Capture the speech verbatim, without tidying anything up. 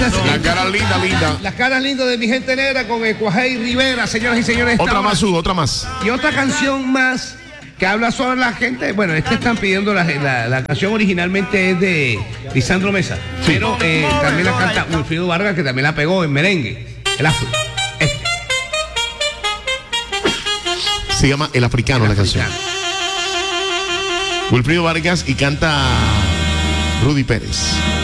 La cara linda, linda. Las caras lindas de mi gente negra con el Cuajay Rivera, señoras y señores. Otra más, Hugo, otra más. Y otra canción más que habla sobre la gente. Bueno, este están pidiendo la, la, la canción originalmente es de Lisandro Mesa, sí. Pero eh, también la canta Wilfrido Vargas, que también la pegó en merengue. El afro. Este. Se llama El Africano, el la africano. Canción. Wilfrido Vargas y canta Rudy Pérez.